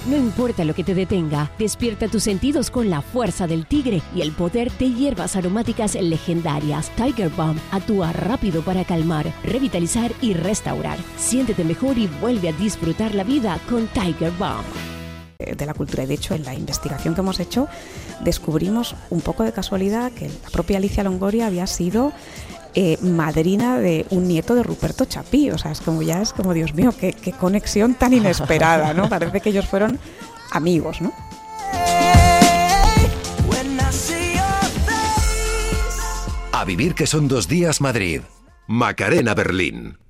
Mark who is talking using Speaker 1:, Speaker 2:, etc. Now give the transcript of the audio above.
Speaker 1: No importa lo que te detenga, despierta tus sentidos con la fuerza del tigre y el poder de hierbas aromáticas legendarias. Tiger Balm actúa rápido para calmar, revitalizar y restaurar. Siéntete mejor y vuelve a disfrutar la vida con Tiger Balm.
Speaker 2: De la cultura, y de hecho en la investigación que hemos hecho descubrimimos un poco de casualidad que la propia Alicia Longoria había sido madrina de un nieto de Ruperto Chapí. O sea, es como Dios mío, qué conexión tan inesperada, ¿no? Parece que ellos fueron amigos, ¿no?
Speaker 3: A vivir que son 2 días Madrid. Macarena Berlín.